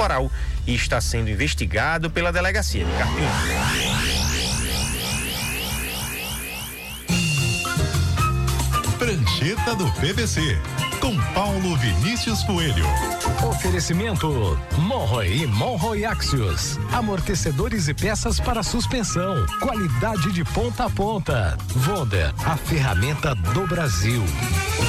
corporal e está sendo investigado pela delegacia de Carpina. Prancheta do PVC, com Paulo Vinícius Coelho. Oferecimento Monroe e Monroe Axios, amortecedores e peças para suspensão, qualidade de ponta a ponta. Wonder, a ferramenta do Brasil.